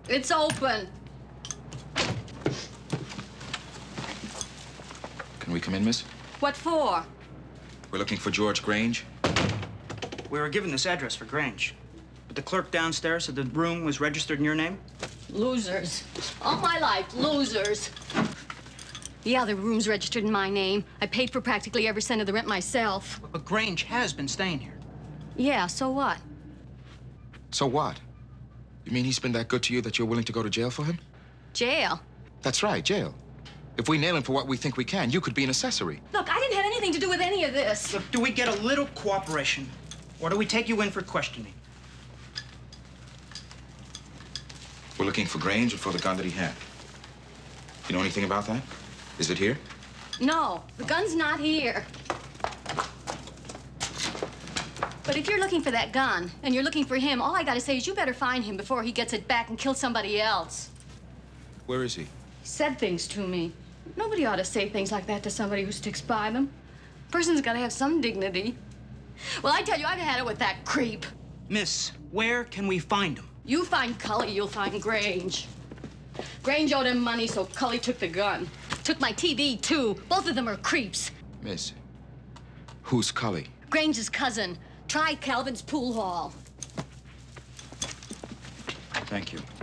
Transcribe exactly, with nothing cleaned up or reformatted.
It's open. Can we come in, miss? What for? We're looking for George Grange. We were given this address for Grange, but the clerk downstairs said the room was registered in your name. Losers. All my life, losers. Yeah, the room's registered in my name. I paid for practically every cent of the rent myself. But Grange has been staying here. Yeah, so what? So what? You mean he's been that good to you that you're willing to go to jail for him? Jail? That's right, jail. If we nail him for what we think we can, you could be an accessory. Look, I didn't have anything to do with any of this. Look, do we get a little cooperation, or do we take you in for questioning? We're looking for Grange and for the gun that he had. You know anything about that? Is it here? No, the gun's not here. But if you're looking for that gun, and you're looking for him, all I gotta say is you better find him before he gets it back and kills somebody else. Where is he? He said things to me. Nobody ought to say things like that to somebody who sticks by them. Person's gotta have some dignity. Well, I tell you, I've had it with that creep. Miss, where can we find him? You find Cully, you'll find Grange. Grange owed him money, so Cully took the gun. Took my T V, too. Both of them are creeps. Miss, who's Cully? Grange's cousin. Try Calvin's pool hall. Thank you.